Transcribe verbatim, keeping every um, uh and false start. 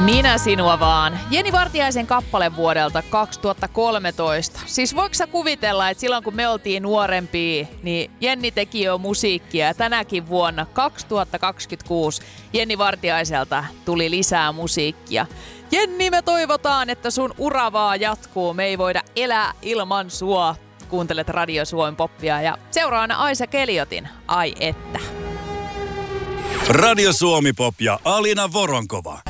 Minä sinua vaan. Jenni Vartiaisen kappale vuodelta kaksituhattakolmetoista. Siis voiko sä kuvitella, että silloin kun me oltiin nuorempia, niin Jenni teki jo musiikkia. Ja tänäkin vuonna kaksituhattakaksikymmentäkuusi Jenni Vartiaiselta tuli lisää musiikkia. Jenni, me toivotaan, että sun ura vaan jatkuu. Me ei voida elää ilman sua. Kuuntelet Radio Suomen poppia ja seuraavana Aisa Keliotin Ai että. Radio Suomi Pop ja Alina Voronkova.